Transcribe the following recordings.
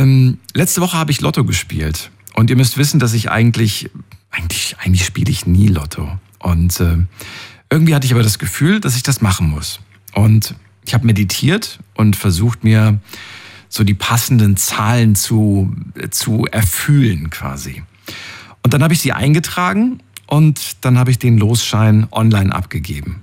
Letzte Woche habe ich Lotto gespielt. Und ihr müsst wissen, dass ich eigentlich spiele ich nie Lotto. Und irgendwie hatte ich aber das Gefühl, dass ich das machen muss. Und ich habe meditiert und versucht, mir so die passenden Zahlen zu erfühlen quasi. Und dann habe ich sie eingetragen und dann habe ich den Losschein online abgegeben.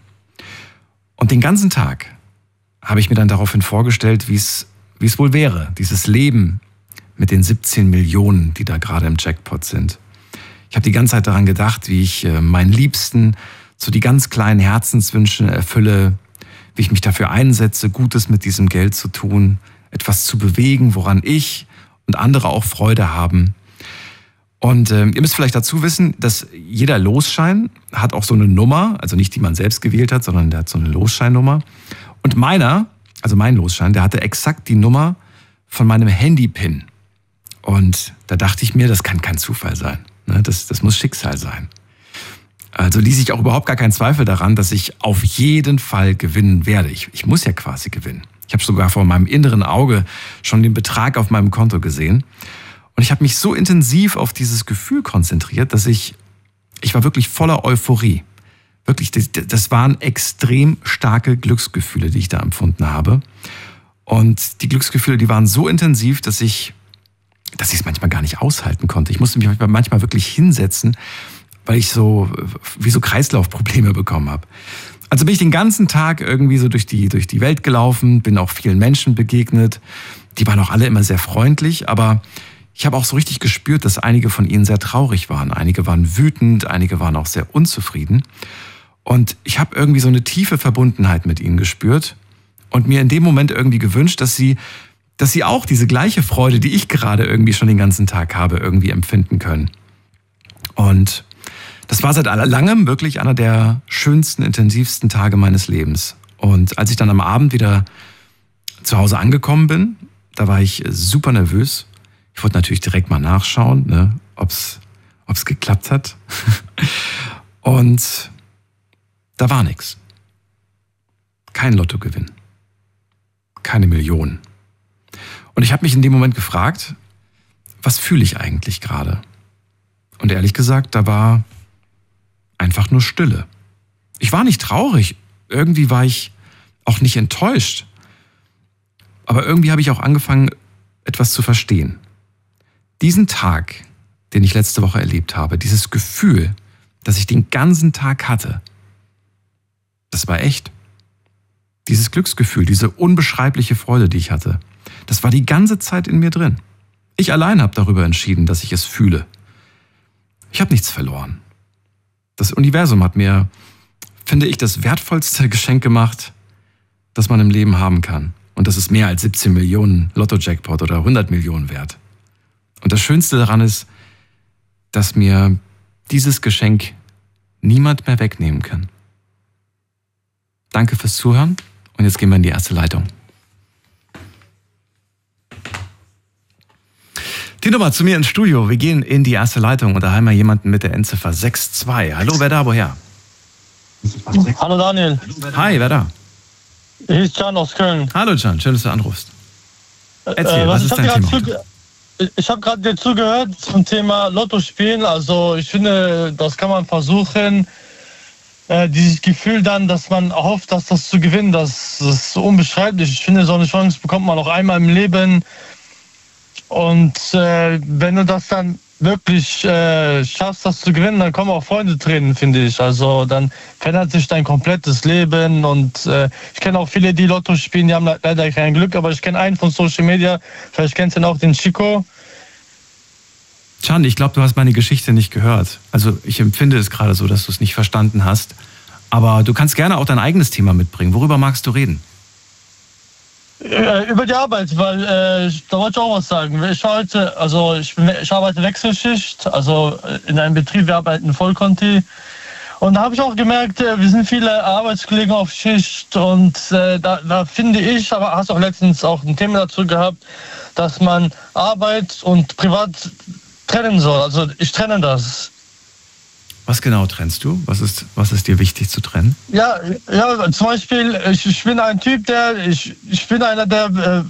Und den ganzen Tag habe ich mir dann daraufhin vorgestellt, wie es wohl wäre, dieses Leben mit den 17 Millionen, die da gerade im Jackpot sind. Ich habe die ganze Zeit daran gedacht, wie ich meinen Liebsten so die ganz kleinen Herzenswünsche erfülle, wie ich mich dafür einsetze, Gutes mit diesem Geld zu tun, etwas zu bewegen, woran ich und andere auch Freude haben. Und ihr müsst vielleicht dazu wissen, dass jeder Losschein hat auch so eine Nummer, also nicht die man selbst gewählt hat, sondern der hat so eine Losscheinnummer. Und mein Losschein, der hatte exakt die Nummer von meinem Handy-Pin. Und da dachte ich mir, das kann kein Zufall sein. Das muss Schicksal sein. Also ließ ich auch überhaupt gar keinen Zweifel daran, dass ich auf jeden Fall gewinnen werde. Ich muss ja quasi gewinnen. Ich habe sogar vor meinem inneren Auge schon den Betrag auf meinem Konto gesehen. Und ich habe mich so intensiv auf dieses Gefühl konzentriert, dass ich war wirklich voller Euphorie. Wirklich, das waren extrem starke Glücksgefühle, die ich da empfunden habe. Und die Glücksgefühle, die waren so intensiv, dass ich es manchmal gar nicht aushalten konnte. Ich musste mich manchmal wirklich hinsetzen, weil ich so Kreislaufprobleme bekommen habe. Also bin ich den ganzen Tag irgendwie so durch die Welt gelaufen, bin auch vielen Menschen begegnet. Die waren auch alle immer sehr freundlich, aber ich habe auch so richtig gespürt, dass einige von ihnen sehr traurig waren. Einige waren wütend, einige waren auch sehr unzufrieden. Und ich habe irgendwie so eine tiefe Verbundenheit mit ihnen gespürt und mir in dem Moment irgendwie gewünscht, dass sie auch diese gleiche Freude, die ich gerade irgendwie schon den ganzen Tag habe, irgendwie empfinden können. Und das war seit langem wirklich einer der schönsten, intensivsten Tage meines Lebens. Und als ich dann am Abend wieder zu Hause angekommen bin, da war ich super nervös. Ich wollte natürlich direkt mal nachschauen, ob's geklappt hat. Und da war nichts. Kein Lottogewinn. Keine Millionen. Und ich habe mich in dem Moment gefragt, was fühle ich eigentlich gerade? Und ehrlich gesagt, da war einfach nur Stille. Ich war nicht traurig. Irgendwie war ich auch nicht enttäuscht. Aber irgendwie habe ich auch angefangen, etwas zu verstehen. Diesen Tag, den ich letzte Woche erlebt habe, dieses Gefühl, das ich den ganzen Tag hatte, das war echt. Dieses Glücksgefühl, diese unbeschreibliche Freude, die ich hatte, das war die ganze Zeit in mir drin. Ich allein habe darüber entschieden, dass ich es fühle. Ich habe nichts verloren. Das Universum hat mir, finde ich, das wertvollste Geschenk gemacht, das man im Leben haben kann. Und das ist mehr als 17 Millionen Lotto-Jackpot oder 100 Millionen wert. Und das Schönste daran ist, dass mir dieses Geschenk niemand mehr wegnehmen kann. Danke fürs Zuhören und jetzt gehen wir in die erste Leitung. Die Nummer zu mir ins Studio. Wir gehen in die erste Leitung und da haben wir jemanden mit der Endziffer 62. Hallo, wer da, woher? Hallo Daniel. Hi, wer da? Hier ist Can aus Köln. Hallo Can, schön, dass du anrufst. Erzähl, was ist dein Thema? Ich habe gerade dir zugehört zum Thema Lotto spielen. Also ich finde, das kann man versuchen. Dieses Gefühl dann, dass man hofft, dass das zu gewinnen, das ist unbeschreiblich. Ich finde, so eine Chance bekommt man auch einmal im Leben. Und wenn du das dann wirklich schaffst, das zu gewinnen, dann kommen auch Freunde Tränen, finde ich. Also dann verändert sich dein komplettes Leben. Und ich kenne auch viele, die Lotto spielen, die haben leider kein Glück. Aber ich kenne einen von Social Media, vielleicht kennst du ihn auch, den Chico. Can, ich glaube, du hast meine Geschichte nicht gehört. Also ich empfinde es gerade so, dass du es nicht verstanden hast. Aber du kannst gerne auch dein eigenes Thema mitbringen. Worüber magst du reden? Über die Arbeit, weil da wollte ich auch was sagen. Ich arbeite Wechselschicht, also in einem Betrieb, wir arbeiten Vollkonti. Und da habe ich auch gemerkt, wir sind viele Arbeitskollegen auf Schicht und da finde ich, aber hast auch letztens auch ein Thema dazu gehabt, dass man Arbeit und Privat trennen soll. Also ich trenne das. Was genau trennst du? Was ist dir wichtig zu trennen? Ja, zum Beispiel, ich bin ein Typ, ich bin einer, der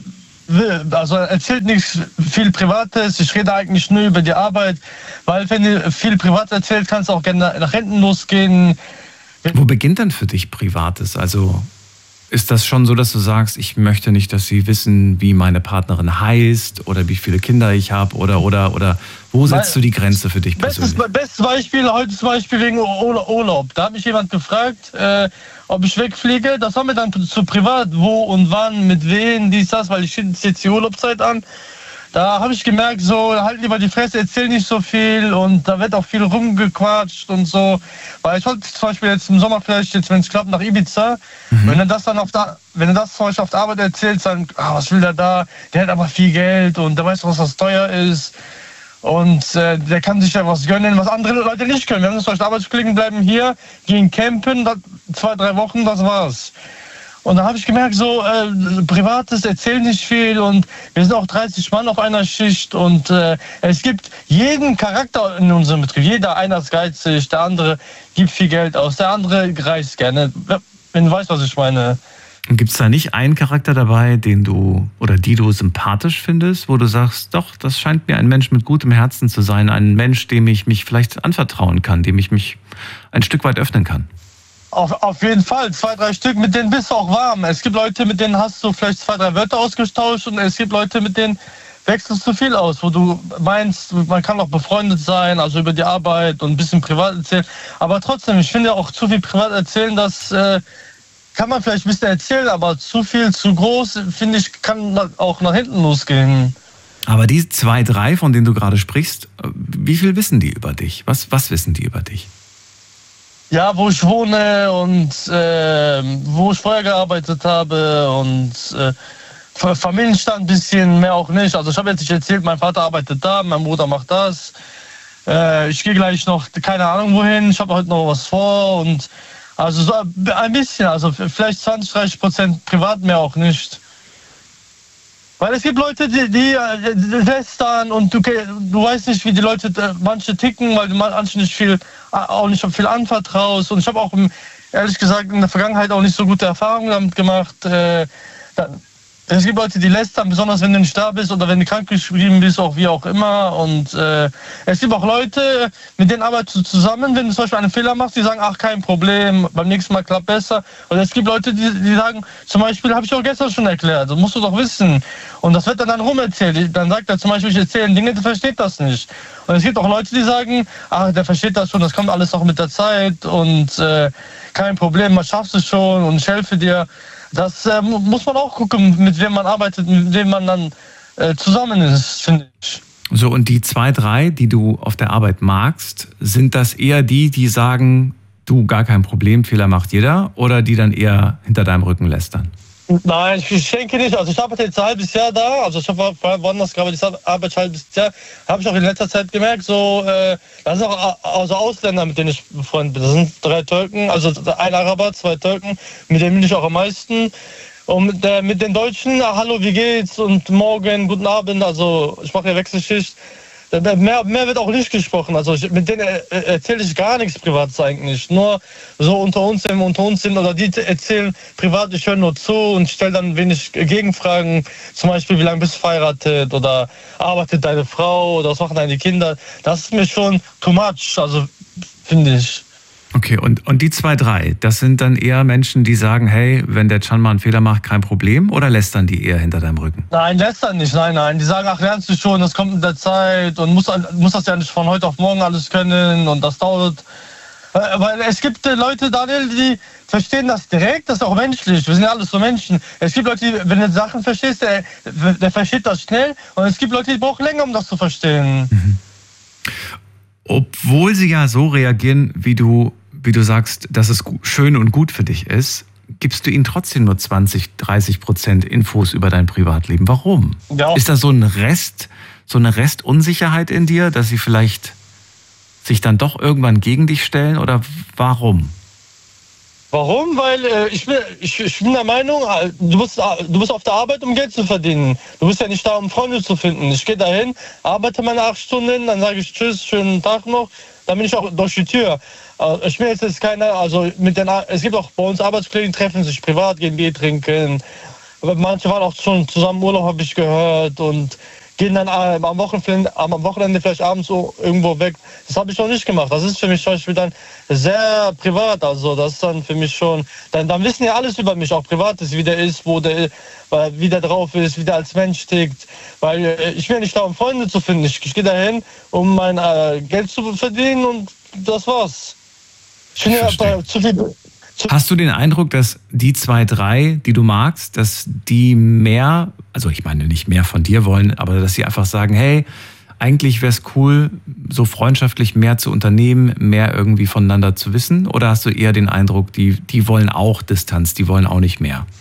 also erzählt nichts viel Privates. Ich rede eigentlich nur über die Arbeit, weil wenn du viel Privat erzählst, kannst du auch gerne nach hinten losgehen. Wo beginnt denn für dich Privates? Also ist das schon so, dass du sagst, ich möchte nicht, dass sie wissen, wie meine Partnerin heißt oder wie viele Kinder ich habe oder wo setzt du die Grenze für dich persönlich? Bestes Beispiel, heute zum Beispiel wegen Urlaub. Da hat mich jemand gefragt, ob ich wegfliege. Das war mir dann zu privat, wo und wann, mit wem, dies, das, weil ich jetzt die Urlaubszeit an. Da habe ich gemerkt, so, halt lieber die Fresse, erzähl nicht so viel und da wird auch viel rumgequatscht und so. Weil ich wollte zum Beispiel jetzt im Sommer vielleicht, jetzt, wenn es klappt, nach Ibiza. Wenn du das dann wenn du das zum Beispiel auf der Arbeit erzählst, dann, was will der da? Der hat aber viel Geld und der weiß, was das teuer ist. Und der kann sich ja was gönnen, was andere Leute nicht können. Wir haben zum Beispiel Arbeitskollegen, bleiben hier, gehen campen, 2-3 Wochen, das war's. Und da habe ich gemerkt, so Privates erzählt nicht viel und wir sind auch 30 Mann auf einer Schicht und es gibt jeden Charakter in unserem Betrieb. Einer ist geizig, der andere gibt viel Geld aus, der andere reist gerne. Wenn du weißt, was ich meine. Gibt es da nicht einen Charakter dabei, den du oder die du sympathisch findest, wo du sagst, doch, das scheint mir ein Mensch mit gutem Herzen zu sein, ein Mensch, dem ich mich vielleicht anvertrauen kann, dem ich mich ein Stück weit öffnen kann? Auf jeden Fall, 2-3 Stück, mit denen bist du auch warm. Es gibt Leute, mit denen hast du vielleicht 2-3 Wörter ausgetauscht und es gibt Leute, mit denen wechselst du viel aus, wo du meinst, man kann auch befreundet sein, also über die Arbeit und ein bisschen privat erzählen. Aber trotzdem, ich finde auch zu viel privat erzählen, das kann man vielleicht ein bisschen erzählen, aber zu viel, zu groß, finde ich, kann auch nach hinten losgehen. Aber die 2-3, von denen du gerade sprichst, wie viel wissen die über dich? Was wissen die über dich? Ja, wo ich wohne und wo ich vorher gearbeitet habe und Familienstand ein bisschen, mehr auch nicht. Also ich habe jetzt nicht erzählt, mein Vater arbeitet da, mein Bruder macht das. Ich gehe gleich noch, keine Ahnung wohin, ich habe heute noch was vor und also so ein bisschen, also vielleicht 20-30% privat, mehr auch nicht. Weil es gibt Leute, die lästern und du weißt nicht, wie die Leute, manche ticken, weil du manchen auch nicht viel anvertraust. Und ich habe auch, ehrlich gesagt, in der Vergangenheit auch nicht so gute Erfahrungen damit gemacht. Es gibt Leute, die lästern, besonders wenn du nicht da bist oder wenn du krankgeschrieben bist, auch wie auch immer. Und es gibt auch Leute, mit denen arbeitest du zusammen, wenn du zum Beispiel einen Fehler machst, die sagen, ach, kein Problem, beim nächsten Mal klappt besser. Und es gibt Leute, die sagen, zum Beispiel, habe ich auch gestern schon erklärt, das musst du doch wissen. Und das wird dann rumerzählt. Dann sagt er zum Beispiel, ich erzähle Dinge, der versteht das nicht. Und es gibt auch Leute, die sagen, ach, der versteht das schon, das kommt alles auch mit der Zeit und kein Problem, man schafft es schon und ich helfe dir. Das muss man auch gucken, mit wem man arbeitet, mit wem man dann zusammen ist, finde ich. So, und die 2-3, die du auf der Arbeit magst, sind das eher die sagen, du, gar kein Problem, Fehler macht jeder, oder die dann eher hinter deinem Rücken lästern? Nein, ich denke nicht. Also ich arbeite jetzt ein halbes Jahr da. Also ich habe woanders gearbeitet, ich arbeite ein halbes Jahr. Habe ich auch in letzter Zeit gemerkt, so, das sind auch also Ausländer, mit denen ich befreundet bin. Das sind 3 Türken, also ein Araber, 2 Türken, mit denen bin ich auch am meisten. Und mit den Deutschen, hallo, wie geht's? Und morgen, guten Abend. Also ich mache ja Wechselschicht. Mehr wird auch nicht gesprochen. Also mit denen erzähle ich gar nichts Privates eigentlich. Nur so unter uns sind oder die erzählen privat, ich höre nur zu und stelle dann wenig Gegenfragen. Zum Beispiel, wie lange bist du verheiratet oder arbeitet deine Frau oder was machen deine Kinder. Das ist mir schon too much, also finde ich. Okay, und die 2-3, das sind dann eher Menschen, die sagen, hey, wenn der Can mal einen Fehler macht, kein Problem, oder lästern die eher hinter deinem Rücken? Nein, lästern nicht, nein. Die sagen, ach, lernst du schon, das kommt mit der Zeit und muss das ja nicht von heute auf morgen alles können und das dauert. Weil es gibt Leute, Daniel, die verstehen das direkt, das ist auch menschlich, wir sind ja alles so Menschen. Es gibt Leute, die, wenn du Sachen verstehst, der versteht das schnell und es gibt Leute, die brauchen länger, um das zu verstehen. Mhm. Obwohl sie ja so reagieren, wie du sagst, dass es schön und gut für dich ist, gibst du ihnen trotzdem nur 20-30% Infos über dein Privatleben. Warum? Ja. Ist da so eine Restunsicherheit in dir, dass sie vielleicht sich dann doch irgendwann gegen dich stellen, oder warum? Warum? Weil ich bin der Meinung, du bist auf der Arbeit, um Geld zu verdienen. Du bist ja nicht da, um Freunde zu finden. Ich gehe dahin, arbeite meine 8 Stunden, dann sage ich tschüss, schönen Tag noch, dann bin ich auch durch die Tür. Ich bin jetzt keiner, also es gibt auch bei uns Arbeitskollegen, treffen sich privat, gehen Bier trinken, Aber manche waren auch schon zusammen im Urlaub, habe ich gehört, und gehen dann am Wochenende vielleicht abends so irgendwo weg. Das habe ich noch nicht gemacht. Das ist für mich zum Beispiel dann sehr privat. Also das ist dann für mich schon, dann wissen ja alles über mich, auch Privates, wie der ist, wie der drauf ist, wie der als Mensch tickt. Weil ich will nicht da, um Freunde zu finden. Ich gehe dahin, um mein Geld zu verdienen, und das war's. Ich finde ja zu viel. Hast du den Eindruck, dass die 2, 3, die du magst, dass die mehr, also ich meine nicht mehr von dir wollen, aber dass sie einfach sagen, hey, eigentlich wäre es cool, so freundschaftlich mehr zu unternehmen, mehr irgendwie voneinander zu wissen? Oder hast du eher den Eindruck, die wollen auch Distanz, die wollen auch nicht mehr?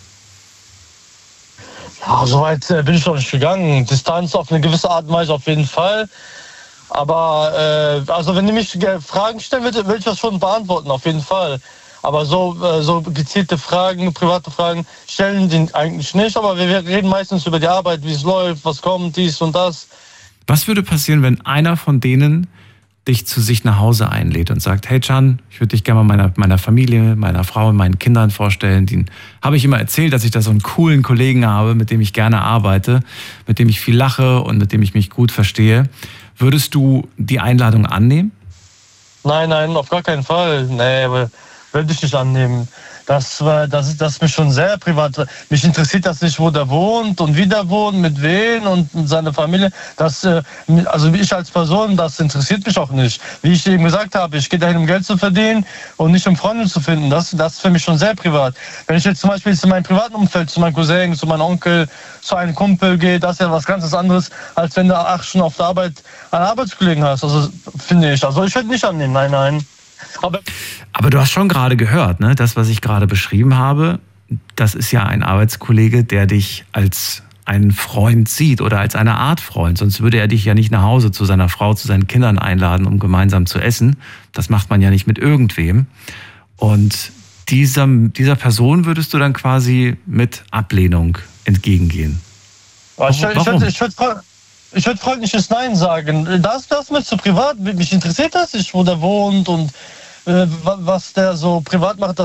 Ja, so weit bin ich noch nicht gegangen. Distanz auf eine gewisse Art und Weise auf jeden Fall. Aber also wenn die mich Fragen stellen, will ich das schon beantworten, auf jeden Fall. Aber so gezielte Fragen, private Fragen stellen die eigentlich nicht. Aber wir reden meistens über die Arbeit, wie es läuft, was kommt, dies und das. Was würde passieren, wenn einer von denen dich zu sich nach Hause einlädt und sagt, hey Can, ich würde dich gerne mal meiner Familie, meiner Frau, meinen Kindern vorstellen. Den habe ich immer erzählt, dass ich da so einen coolen Kollegen habe, mit dem ich gerne arbeite, mit dem ich viel lache und mit dem ich mich gut verstehe. Würdest du die Einladung annehmen? Nein, auf gar keinen Fall. Nee, aber würde ich nicht annehmen. Das ist mir schon sehr privat. Mich interessiert das nicht, wo der wohnt und wie der wohnt, mit wem und seine Familie. Also ich als Person, das interessiert mich auch nicht. Wie ich eben gesagt habe, ich gehe dahin, um Geld zu verdienen und nicht um Freunde zu finden. Das ist für mich schon sehr privat. Wenn ich jetzt zum Beispiel in meinem privaten Umfeld, zu meinem Cousin, zu meinem Onkel, zu einem Kumpel gehe, das ist ja was ganz anderes, als wenn du 8 Stunden auf der Arbeit einen Arbeitskollegen hast. Also finde ich. Also ich würde nicht annehmen, nein. Aber du hast schon gerade gehört, ne? Das, was ich gerade beschrieben habe, das ist ja ein Arbeitskollege, der dich als einen Freund sieht oder als eine Art Freund. Sonst würde er dich ja nicht nach Hause zu seiner Frau, zu seinen Kindern einladen, um gemeinsam zu essen. Das macht man ja nicht mit irgendwem. Und dieser Person würdest du dann quasi mit Ablehnung entgegengehen. Warum? Ich würde freundliches Nein sagen. Das ist mir zu privat. Mich interessiert das nicht, wo der wohnt und was der so privat macht.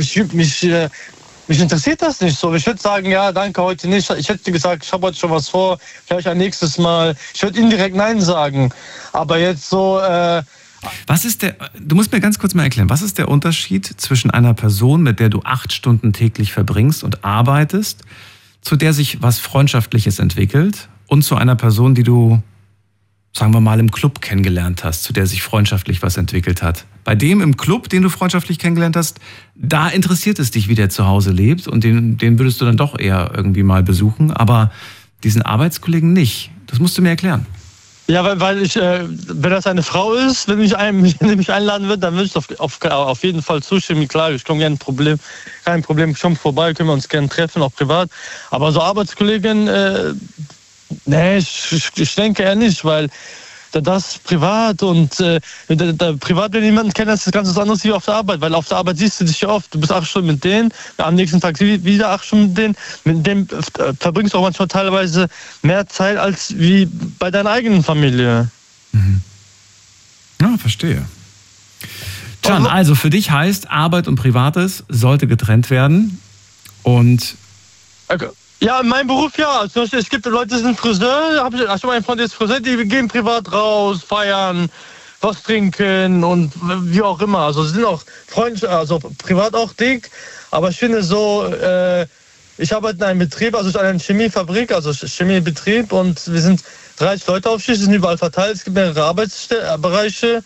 Mich interessiert das nicht so. Ich würde sagen, ja, danke, heute nicht. Ich hätte gesagt, ich habe heute schon was vor, vielleicht ein nächstes Mal. Ich würde indirekt Nein sagen. Aber jetzt so... Du musst mir ganz kurz mal erklären, was ist der Unterschied zwischen einer Person, mit der du 8 Stunden täglich verbringst und arbeitest, zu der sich was Freundschaftliches entwickelt, und zu einer Person, die du, sagen wir mal, im Club kennengelernt hast, zu der sich freundschaftlich was entwickelt hat? Bei dem im Club, den du freundschaftlich kennengelernt hast, da interessiert es dich, wie der zu Hause lebt, und den würdest du dann doch eher irgendwie mal besuchen, aber diesen Arbeitskollegen nicht. Das musst du mir erklären. Ja, weil wenn das eine Frau ist, wenn mich einladen wird, dann würde ich auf jeden Fall zustimmen. Klar, ich komme gerne kein Problem, komm vorbei, können wir uns gerne treffen, auch privat. Aber so Arbeitskollegen, nee, ich denke eher nicht, weil das ist privat, und privat, wenn jemanden kennt, das ist ganz was anderes wie auf der Arbeit, weil auf der Arbeit siehst du dich ja oft, du bist 8 Stunden mit denen, am nächsten Tag wieder 8 Stunden mit dem verbringst du auch manchmal teilweise mehr Zeit als wie bei deiner eigenen Familie. Mhm. Ja, verstehe. Can, also für dich heißt, Arbeit und Privates sollte getrennt werden, und... Okay. Ja, in meinem Beruf ja. Also, es gibt Leute, die sind Friseur. Ich habe einen Freund, der ist Friseur, die gehen privat raus, feiern, was trinken und wie auch immer. Also sie sind auch Freunde, also privat auch dick. Aber ich finde so, ich arbeite in einem Betrieb, also in einer Chemiefabrik, also Chemiebetrieb, und wir sind 30 Leute auf Schicht, sind überall verteilt. Es gibt mehrere Arbeitsbereiche.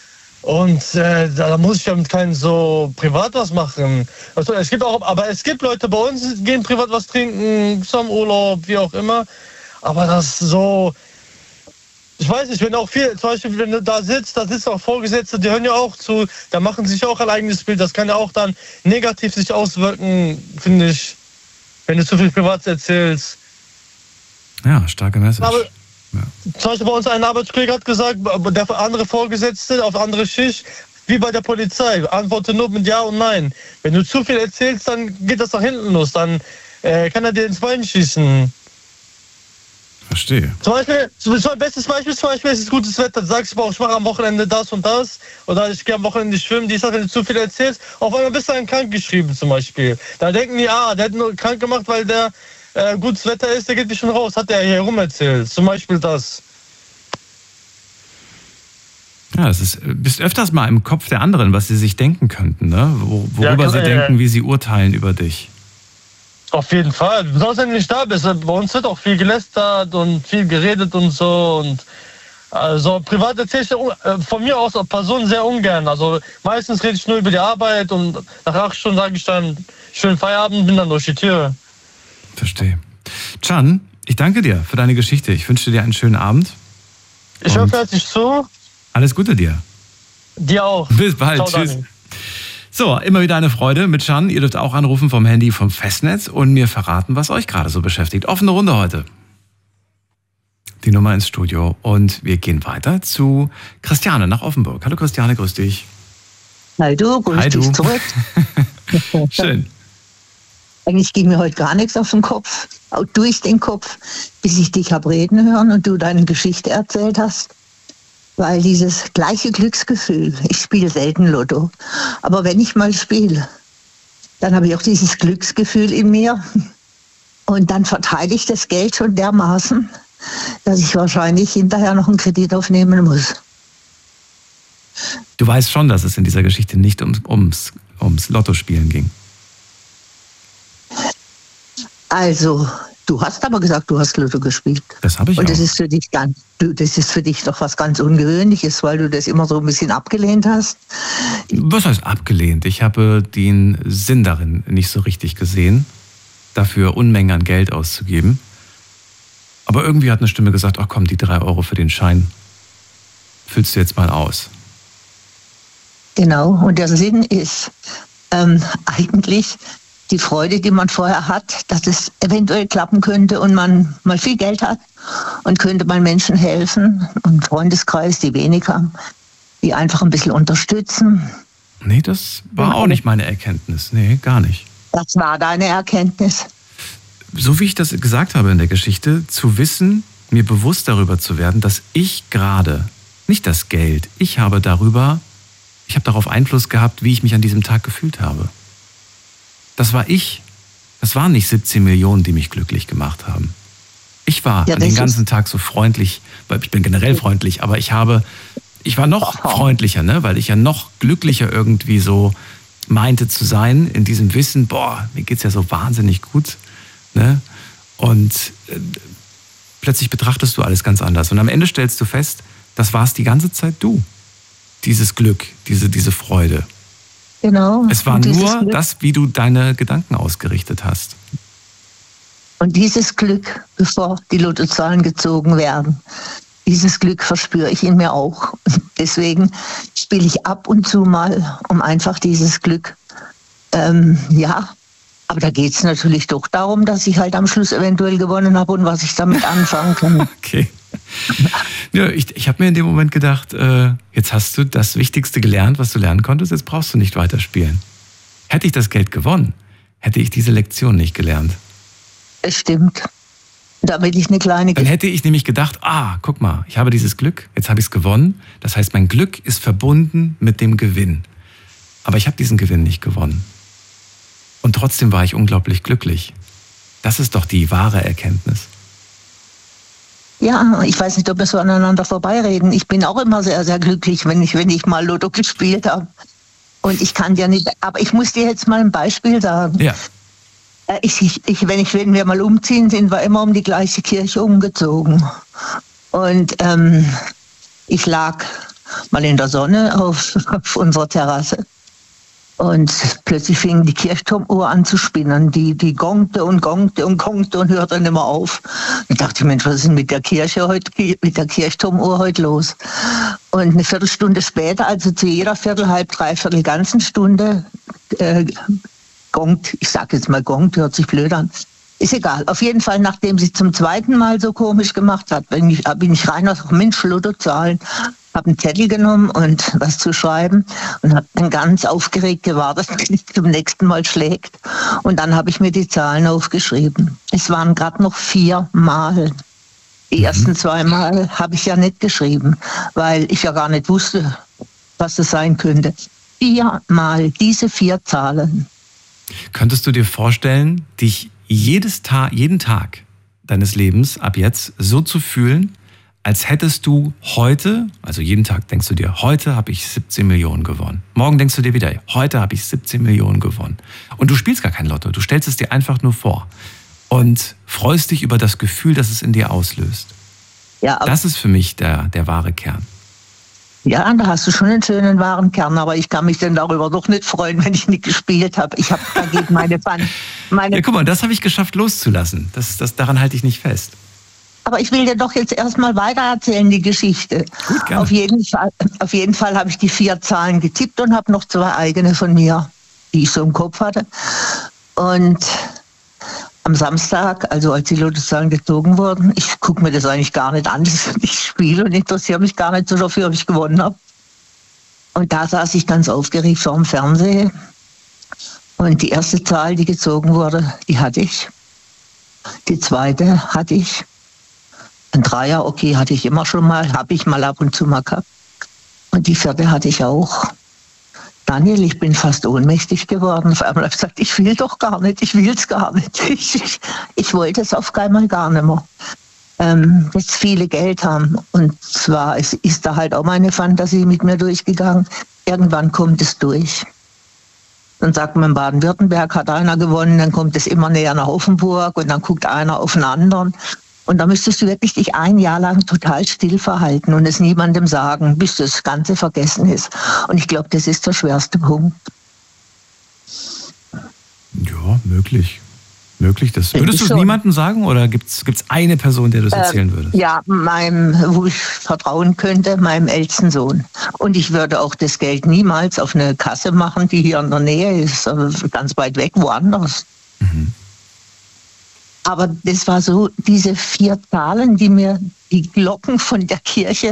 Und da muss ich ja mit keinem so privat was machen. Also, es gibt Leute bei uns, die gehen privat was trinken, zum Urlaub, wie auch immer. Aber das so, ich weiß nicht, wenn auch viel, zum Beispiel, wenn du da sitzt auch Vorgesetzte, die hören ja auch zu, da machen sich auch ein eigenes Bild. Das kann ja auch dann negativ sich auswirken, finde ich, wenn du zu viel Privat erzählst. Ja, starke Message. Aber, ja. Zum Beispiel bei uns ein Arbeitskollege hat gesagt, der andere Vorgesetzte auf andere Schicht, wie bei der Polizei, antworte nur mit Ja und Nein. Wenn du zu viel erzählst, dann geht das nach hinten los, dann kann er dir ins Bein schießen. Verstehe. Zum Beispiel, bestes Beispiel zum Beispiel, es ist gutes Wetter, du sagst, ich mache am Wochenende das und das, oder ich gehe am Wochenende schwimmen, wenn du zu viel erzählst, auf einmal bist du dann krank geschrieben zum Beispiel. Da denken die, der hat nur krank gemacht, weil der gutes Wetter ist, der geht nicht schon raus, hat der hier rum erzählt. Zum Beispiel das. Ja, bist öfters mal im Kopf der anderen, was sie sich denken könnten, ne? Worüber sie denken, wie sie urteilen über dich. Auf jeden Fall. Besonders wenn du nicht da bist. Bei uns wird auch viel gelästert und viel geredet und so. Und also privat erzähle ich von mir aus als Person sehr ungern. Also meistens rede ich nur über die Arbeit und nach 8 Stunden sage ich dann schönen Feierabend, bin dann durch die Tür. Verstehe. Can, ich danke dir für deine Geschichte. Ich wünsche dir einen schönen Abend. Ich höre herzlich zu. Alles Gute dir. Dir auch. Bis bald. Ciao, tschüss. Dani. So, immer wieder eine Freude mit Can. Ihr dürft auch anrufen vom Handy vom Festnetz und mir verraten, was euch gerade so beschäftigt. Offene Runde heute. Die Nummer ins Studio. Und wir gehen weiter zu Christiane nach Offenburg. Hallo Christiane, grüß dich. Hi du, grüß dich zurück. Schön. Eigentlich ging mir heute gar nichts auf den Kopf, auch durch den Kopf, bis ich dich habe reden hören und du deine Geschichte erzählt hast. Weil dieses gleiche Glücksgefühl, ich spiele selten Lotto, aber wenn ich mal spiele, dann habe ich auch dieses Glücksgefühl in mir und dann verteile ich das Geld schon dermaßen, dass ich wahrscheinlich hinterher noch einen Kredit aufnehmen muss. Du weißt schon, dass es in dieser Geschichte nicht ums Lottospielen ging. Also, du hast aber gesagt, du hast Lotto gespielt. Das habe ich auch. Und das ist für dich doch was ganz Ungewöhnliches, weil du das immer so ein bisschen abgelehnt hast. Was heißt abgelehnt? Ich habe den Sinn darin nicht so richtig gesehen, dafür Unmengen an Geld auszugeben. Aber irgendwie hat eine Stimme gesagt, ach komm, die 3 Euro für den Schein füllst du jetzt mal aus. Genau, und der Sinn ist eigentlich die Freude, die man vorher hat, dass es eventuell klappen könnte und man mal viel Geld hat und könnte mal Menschen helfen, einen Freundeskreis, die wenig haben, die einfach ein bisschen unterstützen. Nee, das war auch nicht meine Erkenntnis. Nee, gar nicht. Das war deine Erkenntnis. So wie ich das gesagt habe in der Geschichte, zu wissen, mir bewusst darüber zu werden, dass ich gerade, nicht das Geld, ich habe darauf Einfluss gehabt, wie ich mich an diesem Tag gefühlt habe. Das war ich. Das waren nicht 17 Millionen, die mich glücklich gemacht haben. Ich war den ganzen Tag so freundlich, weil ich bin generell freundlich, aber ich war noch freundlicher, ne, weil ich ja noch glücklicher irgendwie so meinte zu sein, in diesem Wissen, boah, mir geht's ja so wahnsinnig gut, ne? Und plötzlich betrachtest du alles ganz anders. Und am Ende stellst du fest, das war's die ganze Zeit du. Dieses Glück, diese Freude. Genau. Es war nur das, wie du deine Gedanken ausgerichtet hast. Und dieses Glück, bevor die Lottozahlen gezogen werden, dieses Glück verspüre ich in mir auch. Deswegen spiele ich ab und zu mal um einfach dieses Glück. Aber da geht es natürlich doch darum, dass ich halt am Schluss eventuell gewonnen habe und was ich damit anfangen kann. Okay. Ja, ich habe mir in dem Moment gedacht, jetzt hast du das Wichtigste gelernt, was du lernen konntest, jetzt brauchst du nicht weiterspielen. Hätte ich das Geld gewonnen, hätte ich diese Lektion nicht gelernt. Es stimmt. Damit ich eine kleine... Dann hätte ich nämlich gedacht, guck mal, ich habe dieses Glück, jetzt habe ich es gewonnen. Das heißt, mein Glück ist verbunden mit dem Gewinn. Aber ich habe diesen Gewinn nicht gewonnen. Und trotzdem war ich unglaublich glücklich. Das ist doch die wahre Erkenntnis. Ja, ich weiß nicht, ob wir so aneinander vorbeireden. Ich bin auch immer sehr, sehr glücklich, wenn ich mal Lotto gespielt habe. Und ich kann dir nicht, aber ich muss dir jetzt mal ein Beispiel sagen. Ja. Wenn wir mal umziehen, sind wir immer um die gleiche Kirche umgezogen. Und ich lag mal in der Sonne auf unserer Terrasse. Und plötzlich fing die Kirchturmuhr an zu spinnen. Die gongte und gongte und gongte und hörte dann immer auf. Ich dachte, Mensch, was ist denn mit der Kirchturmuhr heute los? Und eine Viertelstunde später, also zu jeder Viertel, halb, dreiviertel, ganzen Stunde gongt. Ich sage jetzt mal gongt, hört sich blöd an. Ist egal. Auf jeden Fall, nachdem sie zum zweiten Mal so komisch gemacht hat, bin ich rein aus Mensch, Lottozahlen. Habe einen Zettel genommen und was zu schreiben und habe dann ganz aufgeregt gewartet, bis es zum nächsten Mal schlägt. Und dann habe ich mir die Zahlen aufgeschrieben. Es waren gerade noch 4 Mal. Die ersten 2 Mal habe ich ja nicht geschrieben, weil ich ja gar nicht wusste, was es sein könnte. 4 Mal diese 4 Zahlen. Könntest du dir vorstellen, dich jeden Tag deines Lebens ab jetzt so zu fühlen, als hättest du heute, also jeden Tag denkst du dir, heute habe ich 17 Millionen gewonnen. Morgen denkst du dir wieder, heute habe ich 17 Millionen gewonnen. Und du spielst gar kein Lotto, du stellst es dir einfach nur vor und freust dich über das Gefühl, das es in dir auslöst. Ja, das ist für mich der wahre Kern. Ja, da hast du schon einen schönen wahren Kern, aber ich kann mich denn darüber doch nicht freuen, wenn ich nicht gespielt habe. Ich habe dagegen meine Ja, guck mal, das habe ich geschafft loszulassen. Daran halte ich nicht fest. Aber ich will dir doch jetzt erstmal weitererzählen, die Geschichte. Gut, gerne. Auf jeden Fall habe ich die 4 Zahlen getippt und habe noch 2 eigene von mir, die ich so im Kopf hatte. Und am Samstag, also als die Lottozahlen gezogen wurden, ich gucke mir das eigentlich gar nicht an, ich spiele und interessiere mich gar nicht so dafür, ob ich gewonnen habe. Und da saß ich ganz aufgeregt vor dem Fernseher. Und die erste Zahl, die gezogen wurde, die hatte ich. Die zweite hatte ich. Ein 3er, okay, hatte ich immer schon mal, habe ich mal ab und zu mal gehabt. Und die 4. hatte ich auch. Daniel, ich bin fast ohnmächtig geworden. Auf einmal habe ich gesagt, ich will doch gar nicht, ich will es gar nicht. Ich wollte es auf einmal gar nicht mehr. Jetzt viele Geld haben. Und zwar ist da halt auch meine Fantasie mit mir durchgegangen. Irgendwann kommt es durch. Dann sagt man, in Baden-Württemberg hat einer gewonnen, dann kommt es immer näher nach Offenburg und dann guckt einer auf den anderen. Und da müsstest du wirklich dich 1 Jahr lang total still verhalten und es niemandem sagen, bis das Ganze vergessen ist. Und ich glaube, das ist der schwerste Punkt. Ja, möglich. Würdest du es niemandem sagen oder gibt's eine Person, der du es erzählen würdest? Ja, wo ich vertrauen könnte, meinem ältesten Sohn. Und ich würde auch das Geld niemals auf eine Kasse machen, die hier in der Nähe ist, ganz weit weg, woanders. Mhm. Aber das war so, diese 4 Zahlen, die Glocken von der Kirche,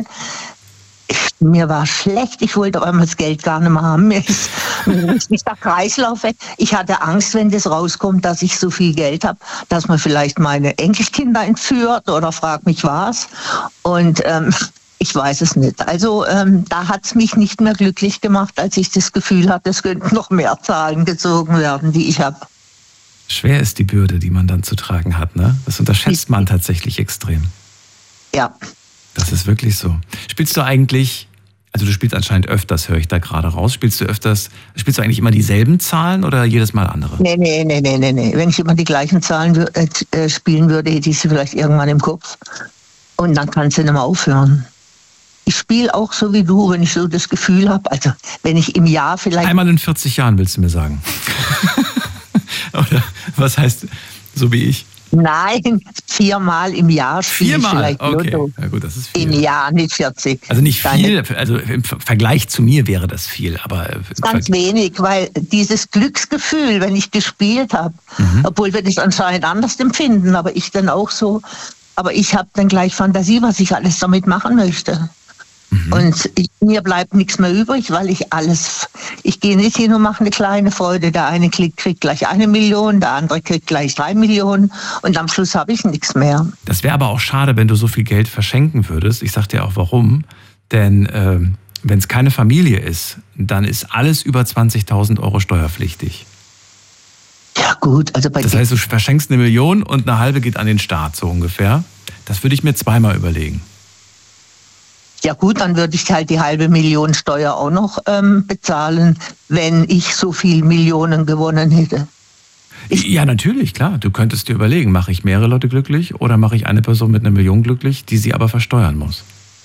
mir war schlecht, ich wollte auf einmal das Geld gar nicht mehr haben. Mir ist der Kreislauf weg. Ich hatte Angst, wenn das rauskommt, dass ich so viel Geld habe, dass man vielleicht meine Enkelkinder entführt oder fragt mich was. Und ich weiß es nicht. Also da hat es mich nicht mehr glücklich gemacht, als ich das Gefühl hatte, es könnten noch mehr Zahlen gezogen werden, die ich habe. Schwer ist die Bürde, die man dann zu tragen hat, ne? Das unterschätzt man tatsächlich extrem. Ja. Das ist wirklich so. Spielst du eigentlich, also du spielst anscheinend öfters, höre ich da gerade raus, spielst du eigentlich immer dieselben Zahlen oder jedes Mal andere? Nee. Wenn ich immer die gleichen Zahlen spielen würde, hätte ich sie vielleicht irgendwann im Kopf. Und dann kannst du nicht mehr aufhören. Ich spiele auch so wie du, wenn ich so das Gefühl habe, also wenn ich im Jahr vielleicht... Einmal in 40 Jahren willst du mir sagen. Oder was heißt, so wie ich? Nein, 4 Mal im Jahr spiele ich vielleicht Lotto. Okay, ja gut, das ist viel. Im Jahr, nicht 40. Also nicht viel, also im Vergleich zu mir wäre das viel, aber... Ganz wenig, weil dieses Glücksgefühl, wenn ich gespielt habe, obwohl wir das anscheinend anders empfinden, aber ich dann auch so, aber ich habe dann gleich Fantasie, was ich alles damit machen möchte. Und mir bleibt nichts mehr übrig, weil ich gehe nicht hin und mache eine kleine Freude. Der eine kriegt gleich 1 Million, der andere kriegt gleich 3 Millionen und am Schluss habe ich nichts mehr. Das wäre aber auch schade, wenn du so viel Geld verschenken würdest. Ich sag dir auch warum. Denn wenn es keine Familie ist, dann ist alles über 20.000 Euro steuerpflichtig. Ja gut, also das heißt, du verschenkst 1 Million und eine halbe geht an den Staat, so ungefähr. Das würde ich mir zweimal überlegen. Ja gut, dann würde ich halt die 500.000 Steuer auch noch bezahlen, wenn ich so viel Millionen gewonnen hätte. Ja, natürlich, klar. Du könntest dir überlegen, mache ich mehrere Leute glücklich oder mache ich eine Person mit 1 Million glücklich, die sie aber versteuern muss?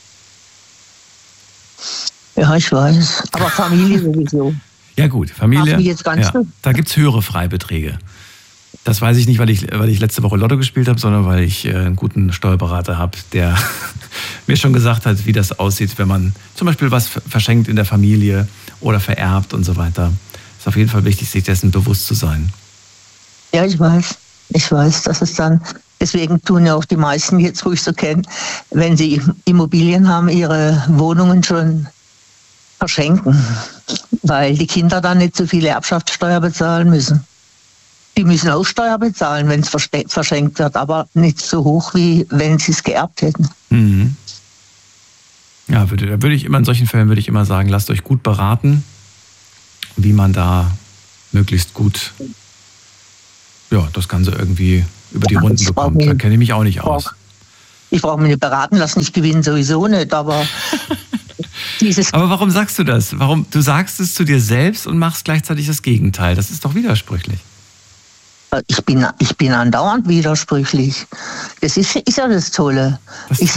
Ja, ich weiß. Aber Familie sowieso. Ja gut, Familie, jetzt ganz da gibt es höhere Freibeträge. Das weiß ich nicht, weil ich letzte Woche Lotto gespielt habe, sondern weil ich einen guten Steuerberater habe, der mir schon gesagt hat, wie das aussieht, wenn man zum Beispiel was verschenkt in der Familie oder vererbt und so weiter. Ist auf jeden Fall wichtig, sich dessen bewusst zu sein. Ja, ich weiß, dass es dann, deswegen tun ja auch die meisten jetzt, wo ich so kenne, wenn sie Immobilien haben, ihre Wohnungen schon verschenken, weil die Kinder dann nicht so viel Erbschaftssteuer bezahlen müssen. Die müssen auch Steuer bezahlen, wenn es verschenkt wird, aber nicht so hoch, wie wenn sie es geerbt hätten. Mhm. Ja, da würde ich immer in solchen Fällen würde ich immer sagen, lasst euch gut beraten, wie man da möglichst gut das Ganze irgendwie über die Runden bekommt. Da kenne ich mich auch nicht aus. Ich brauche mich nicht beraten lassen, ich gewinne sowieso nicht, aber Aber warum sagst du das? Du sagst es zu dir selbst und machst gleichzeitig das Gegenteil. Das ist doch widersprüchlich. Ich bin andauernd widersprüchlich. Das ist ja das Tolle. Ich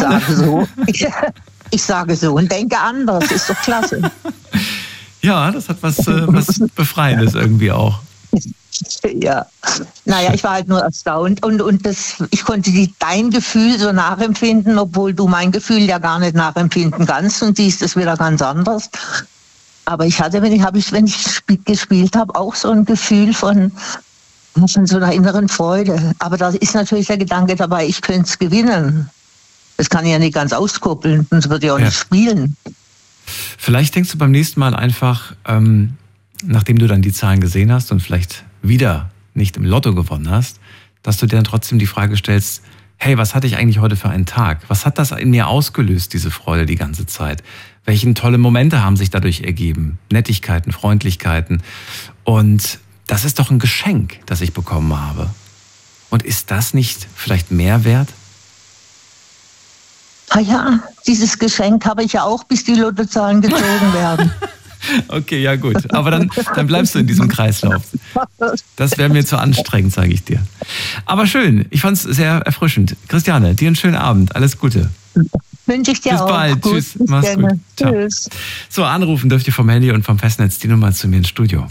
sage so und denke anders. Ist doch klasse. Ja, das hat was Befreiendes irgendwie auch. Ja, naja, ich war halt nur erstaunt und ich konnte dein Gefühl so nachempfinden, obwohl du mein Gefühl ja gar nicht nachempfinden kannst und siehst es wieder ganz anders. Aber ich hatte, wenn ich gespielt habe, auch so ein Gefühl von so einer inneren Freude. Aber da ist natürlich der Gedanke dabei, ich könnte es gewinnen. Das kann ich ja nicht ganz auskuppeln, sonst würde ich auch nicht spielen. Vielleicht denkst du beim nächsten Mal einfach, nachdem du dann die Zahlen gesehen hast und vielleicht wieder nicht im Lotto gewonnen hast, dass du dir dann trotzdem die Frage stellst, hey, was hatte ich eigentlich heute für einen Tag? Was hat das in mir ausgelöst, diese Freude die ganze Zeit? Welche tolle Momente haben sich dadurch ergeben? Nettigkeiten, Freundlichkeiten. Und das ist doch ein Geschenk, das ich bekommen habe. Und ist das nicht vielleicht mehr wert? Ah ja, dieses Geschenk habe ich ja auch, bis die Lottozahlen gezogen werden. Okay, ja gut. Aber dann bleibst du in diesem Kreislauf. Das wäre mir zu anstrengend, sage ich dir. Aber schön. Ich fand es sehr erfrischend. Christiane, dir einen schönen Abend. Alles Gute. Wünsche ich dir bis auch. Bis bald. Gut, tschüss. Mach's gut. Ciao. Tschüss. So, anrufen dürft ihr vom Handy und vom Festnetz die Nummer zu mir ins Studio.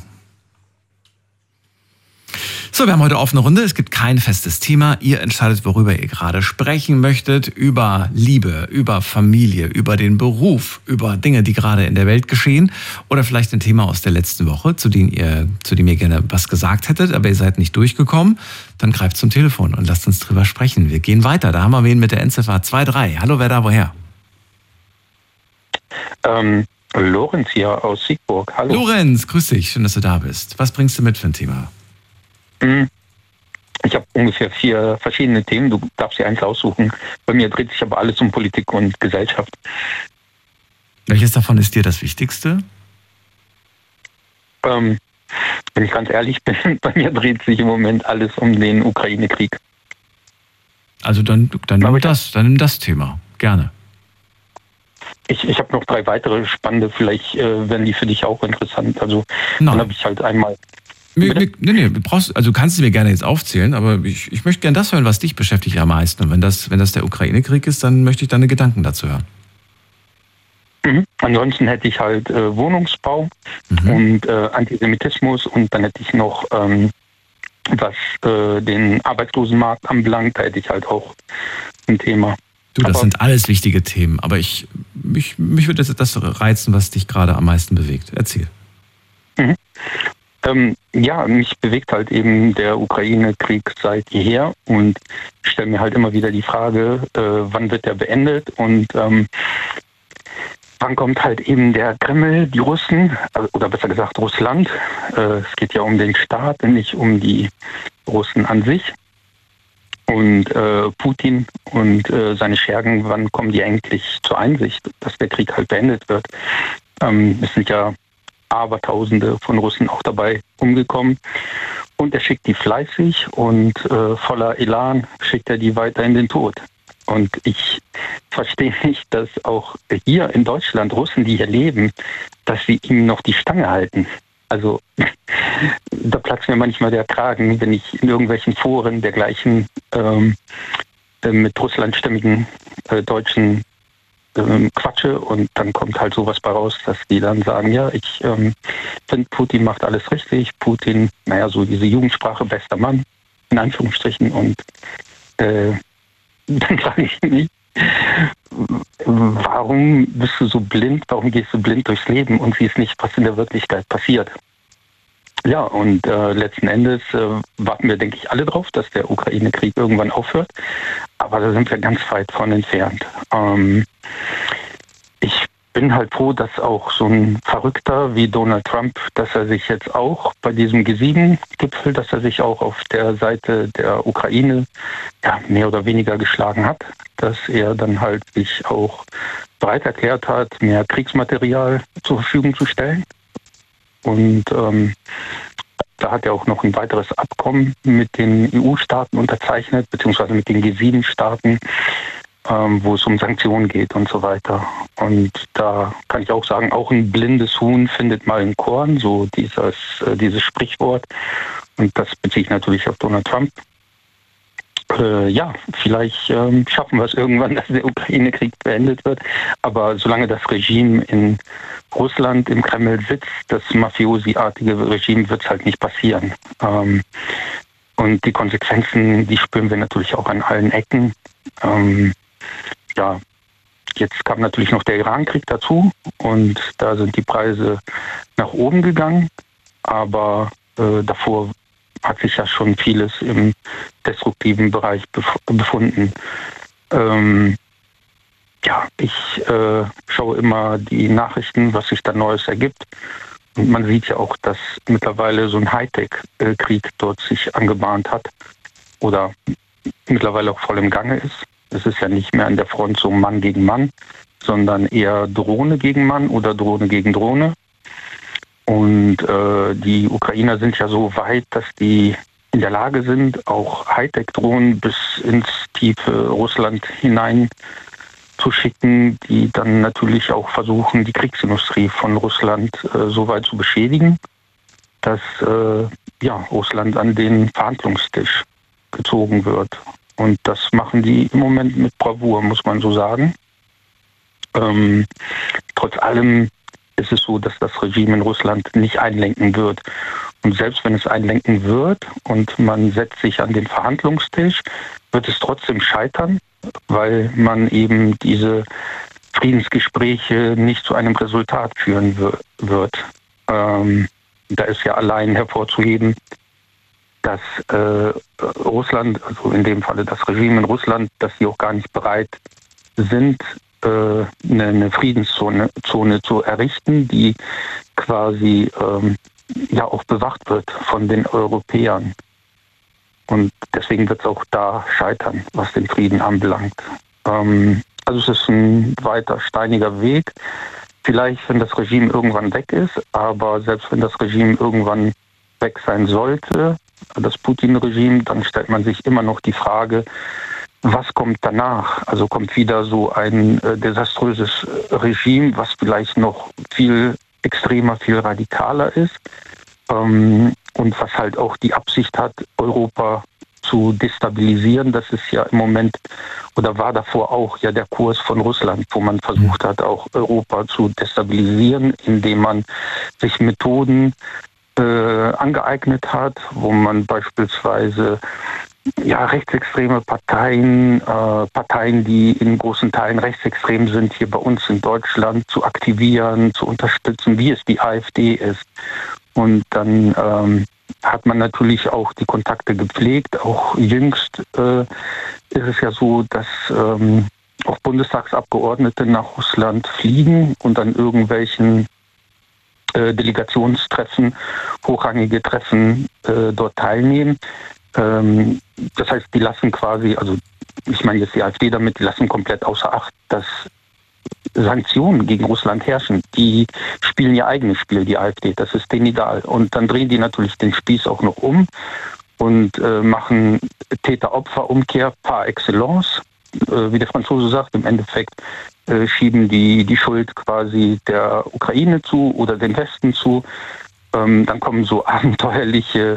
So, wir haben heute offene Runde. Es gibt kein festes Thema. Ihr entscheidet, worüber ihr gerade sprechen möchtet. Über Liebe, über Familie, über den Beruf, über Dinge, die gerade in der Welt geschehen. Oder vielleicht ein Thema aus der letzten Woche, zu dem ihr gerne was gesagt hättet, aber ihr seid nicht durchgekommen. Dann greift zum Telefon und lasst uns drüber sprechen. Wir gehen weiter. Da haben wir wen mit der Endziffer 23. Hallo, wer da, woher? Lorenz hier aus Siegburg. Hallo. Lorenz, grüß dich. Schön, dass du da bist. Was bringst du mit für ein Thema? Ich habe ungefähr 4 verschiedene Themen. Du darfst dir eins aussuchen. Bei mir dreht sich aber alles um Politik und Gesellschaft. Welches davon ist dir das Wichtigste? Wenn ich ganz ehrlich bin, bei mir dreht sich im Moment alles um den Ukraine-Krieg. Also dann nimm das Thema. Gerne. Ich habe noch 3 weitere spannende. Vielleicht werden die für dich auch interessant. Also dann habe ich halt einmal... Nee, du kannst es mir gerne jetzt aufzählen, aber ich möchte gerne das hören, was dich beschäftigt am meisten. Und wenn das der Ukraine-Krieg ist, dann möchte ich deine Gedanken dazu hören. Ansonsten hätte ich halt Wohnungsbau und Antisemitismus und dann hätte ich noch, was den Arbeitslosenmarkt anbelangt, da hätte ich halt auch ein Thema. Das sind alles wichtige Themen, aber mich würde das reizen, was dich gerade am meisten bewegt. Erzähl. Mich bewegt halt eben der Ukraine-Krieg seit jeher und ich stelle mir halt immer wieder die Frage, wann wird der beendet und wann kommt halt eben der Kreml, die Russen, oder besser gesagt Russland. Es geht ja um den Staat, nicht um die Russen an sich. Und Putin und seine Schergen, wann kommen die eigentlich zur Einsicht, dass der Krieg halt beendet wird? Es sind ja Abertausende von Russen auch dabei umgekommen. Und er schickt die fleißig und voller Elan schickt er die weiter in den Tod. Und ich verstehe nicht, dass auch hier in Deutschland Russen, die hier leben, dass sie ihm noch die Stange halten. Also da platzt mir manchmal der Kragen, wenn ich in irgendwelchen Foren dergleichen mit russlandsstämmigen Deutschen quatsche und dann kommt halt sowas bei raus, dass die dann sagen, ja, ich finde, Putin macht alles richtig, Putin, so diese Jugendsprache, bester Mann, in Anführungsstrichen, und dann frage ich mich, warum bist du so blind, warum gehst du blind durchs Leben und siehst nicht, was in der Wirklichkeit passiert? Ja, und letzten Endes warten wir, denke ich, alle drauf, dass der Ukraine-Krieg irgendwann aufhört. Aber da sind wir ganz weit von entfernt. Ich bin halt froh, dass auch so ein Verrückter wie Donald Trump, dass er sich jetzt auch bei diesem G7-Gipfel, dass er sich auch auf der Seite der Ukraine mehr oder weniger geschlagen hat, dass er dann halt sich auch bereit erklärt hat, mehr Kriegsmaterial zur Verfügung zu stellen. Und da hat er auch noch ein weiteres Abkommen mit den EU-Staaten unterzeichnet, beziehungsweise mit den G7-Staaten, wo es um Sanktionen geht und so weiter. Und da kann ich auch sagen, auch ein blindes Huhn findet mal ein Korn, so dieses Sprichwort. Und das beziehe ich natürlich auf Donald Trump. Vielleicht schaffen wir es irgendwann, dass der Ukraine-Krieg beendet wird. Aber solange das Regime in Russland im Kreml sitzt, das Mafiosi-artige Regime, wird es halt nicht passieren. Und die Konsequenzen, die spüren wir natürlich auch an allen Ecken. Jetzt kam natürlich noch der Iran-Krieg dazu und da sind die Preise nach oben gegangen. Aber davor hat sich ja schon vieles im destruktiven Bereich befunden. Ich schaue immer die Nachrichten, was sich da Neues ergibt. Und man sieht ja auch, dass mittlerweile so ein Hightech-Krieg dort sich angebahnt hat oder mittlerweile auch voll im Gange ist. Es ist ja nicht mehr an der Front so Mann gegen Mann, sondern eher Drohne gegen Mann oder Drohne gegen Drohne. Und die Ukrainer sind ja so weit, dass die in der Lage sind, auch Hightech-Drohnen bis ins tiefe Russland hinein zu schicken, die dann natürlich auch versuchen, die Kriegsindustrie von Russland so weit zu beschädigen, dass Russland an den Verhandlungstisch gezogen wird. Und das machen die im Moment mit Bravour, muss man so sagen. Trotz allem ist es so, dass das Regime in Russland nicht einlenken wird. Und selbst wenn es einlenken wird und man setzt sich an den Verhandlungstisch, wird es trotzdem scheitern, weil man eben diese Friedensgespräche nicht zu einem Resultat führen wird. Da ist ja allein hervorzuheben, dass Russland, also in dem Falle das Regime in Russland, dass sie auch gar nicht bereit sind, eine Friedenszone zu errichten, die quasi auch bewacht wird von den Europäern. Und deswegen wird es auch da scheitern, was den Frieden anbelangt. Also es ist ein weiter steiniger Weg. Vielleicht, wenn das Regime irgendwann weg ist, aber selbst wenn das Regime irgendwann weg sein sollte, das Putin-Regime, dann stellt man sich immer noch die Frage, was kommt danach? Also kommt wieder so ein desaströses Regime, was vielleicht noch viel extremer, viel radikaler ist und was halt auch die Absicht hat, Europa zu destabilisieren. Das ist ja im Moment oder war davor auch ja der Kurs von Russland, wo man versucht hat, auch Europa zu destabilisieren, indem man sich Methoden angeeignet hat, wo man beispielsweise rechtsextreme Parteien, die in großen Teilen rechtsextrem sind, hier bei uns in Deutschland zu aktivieren, zu unterstützen, wie es die AfD ist. Und dann hat man natürlich auch die Kontakte gepflegt. Auch jüngst ist es ja so, dass auch Bundestagsabgeordnete nach Russland fliegen und an irgendwelchen Delegationstreffen, hochrangige Treffen dort teilnehmen. Das heißt, die lassen quasi, also ich meine jetzt die AfD damit, die lassen komplett außer Acht, dass Sanktionen gegen Russland herrschen. Die spielen ihr eigenes Spiel, die AfD, das ist denen egal. Und dann drehen die natürlich den Spieß auch noch um und machen Täter-Opfer-Umkehr par excellence. Wie der Franzose sagt, im Endeffekt schieben die Schuld quasi der Ukraine zu oder dem Westen zu. Dann kommen so abenteuerliche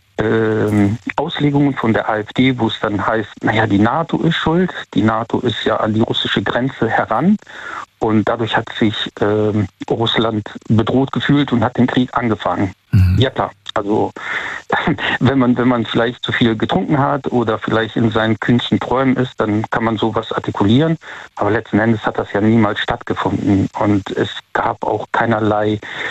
Auslegungen von der AfD, wo es dann heißt, die NATO ist schuld, die NATO ist ja an die russische Grenze heran und dadurch hat sich Russland bedroht gefühlt und hat den Krieg angefangen. Mhm. Ja klar, also wenn man vielleicht zu viel getrunken hat oder vielleicht in seinen kühnsten Träumen ist, dann kann man sowas artikulieren, aber letzten Endes hat das ja niemals stattgefunden und es gab auch keinerlei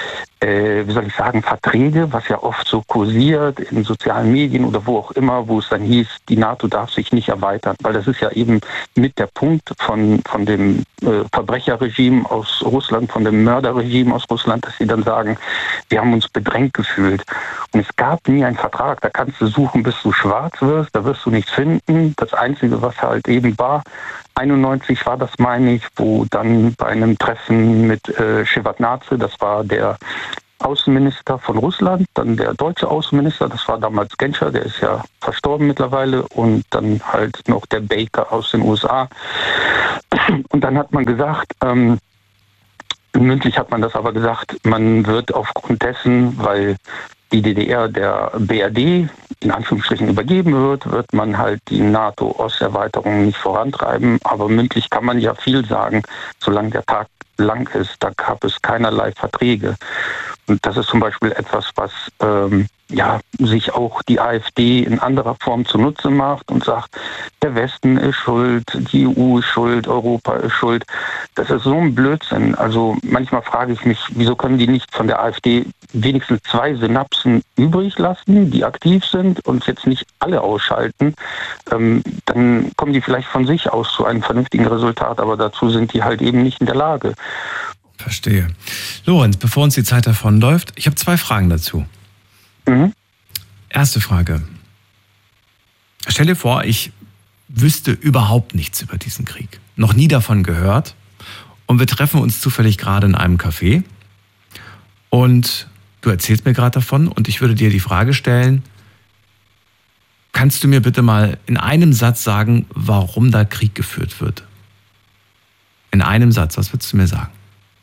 wie soll ich sagen, Verträge, was ja oft so kursiert in sozialen Medien oder wo auch immer, wo es dann hieß, die NATO darf sich nicht erweitern, weil das ist ja eben mit der Punkt von dem Verbrecherregime aus Russland, von dem Mörderregime aus Russland, dass sie dann sagen, wir haben uns bedrängt gefühlt. Und es gab nie einen Vertrag, da kannst du suchen, bis du schwarz wirst, da wirst du nichts finden. Das Einzige, was halt eben war, 91 war das, meine ich, wo dann bei einem Treffen mit Shevardnadze, das war der Außenminister von Russland, dann der deutsche Außenminister, das war damals Genscher, der ist ja verstorben mittlerweile, und dann halt noch der Baker aus den USA. Und dann hat man gesagt, mündlich hat man das aber gesagt, man wird aufgrund dessen, weil die DDR der BRD in Anführungsstrichen übergeben wird man halt die NATO-Osterweiterung nicht vorantreiben. Aber mündlich kann man ja viel sagen, solange der Tag lang ist, da gab es keinerlei Verträge. Und das ist zum Beispiel etwas, was sich auch die AfD in anderer Form zunutze macht und sagt, der Westen ist schuld, die EU ist schuld, Europa ist schuld. Das ist so ein Blödsinn. Also manchmal frage ich mich, wieso können die nicht von der AfD wenigstens 2 Synapsen übrig lassen, die aktiv sind, und jetzt nicht alle ausschalten. Dann kommen die vielleicht von sich aus zu einem vernünftigen Resultat, aber dazu sind die halt eben nicht in der Lage. Verstehe. Lorenz, bevor uns die Zeit davonläuft, ich habe 2 Fragen dazu. Erste Frage. Stell dir vor, ich wüsste überhaupt nichts über diesen Krieg. Noch nie davon gehört. Und wir treffen uns zufällig gerade in einem Café. Und du erzählst mir gerade davon und ich würde dir die Frage stellen, kannst du mir bitte mal in einem Satz sagen, warum da Krieg geführt wird? In einem Satz, was würdest du mir sagen?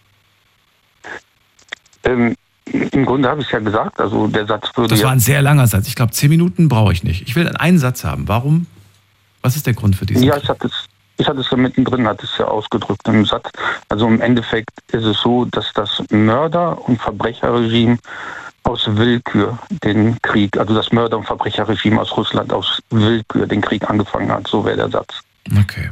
Im Grunde habe ich es ja gesagt, also der Satz würde... Das war ein sehr langer Satz. Ich glaube, 10 Minuten brauche ich nicht. Ich will einen Satz haben. Warum? Was ist der Grund für diesen Krieg? Ich hatte es ja mittendrin, hatte es ja ausgedrückt im Satz. Also im Endeffekt ist es so, dass das Mörder- und Verbrecherregime aus Willkür den Krieg, also das Mörder- und Verbrecherregime aus Russland aus Willkür den Krieg angefangen hat. So wäre der Satz. Okay.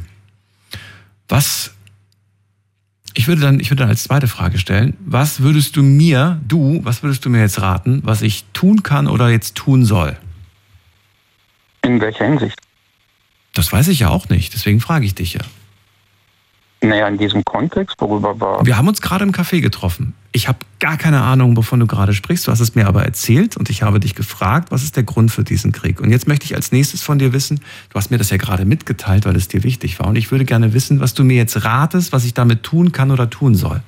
Ich würde dann als zweite Frage stellen, was würdest du mir jetzt raten, was ich tun kann oder jetzt tun soll? In welcher Hinsicht? Das weiß ich ja auch nicht, deswegen frage ich dich ja. Naja, in diesem Kontext, worüber war... Wir haben uns gerade im Café getroffen. Ich habe gar keine Ahnung, wovon du gerade sprichst. Du hast es mir aber erzählt und ich habe dich gefragt, was ist der Grund für diesen Krieg? Und jetzt möchte ich als nächstes von dir wissen, du hast mir das ja gerade mitgeteilt, weil es dir wichtig war. Und ich würde gerne wissen, was du mir jetzt ratest, was ich damit tun kann oder tun soll.